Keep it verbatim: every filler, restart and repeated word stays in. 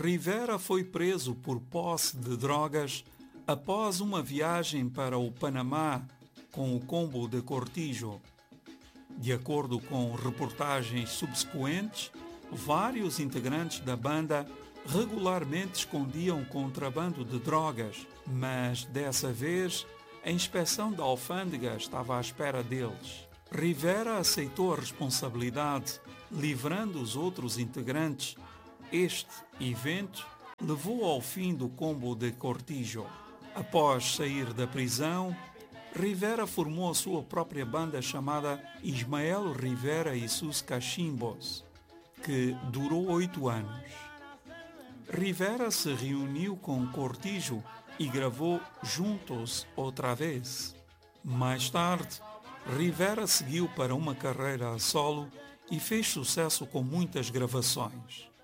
Rivera foi preso por posse de drogas após uma viagem para o Panamá com o combo de Cortijo. De acordo com reportagens subsequentes, vários integrantes da banda regularmente escondiam contrabando de drogas, mas dessa vez a inspeção da alfândega estava à espera deles. Rivera aceitou a responsabilidade, livrando os outros integrantes. Este evento levou ao fim do combo de Cortijo. Após sair da prisão, Rivera formou a sua própria banda chamada Ismael Rivera e sus Cachimbos, que durou oito anos. Rivera se reuniu com Cortijo e gravou Juntos outra vez. Mais tarde, Rivera seguiu para uma carreira a solo e fez sucesso com muitas gravações.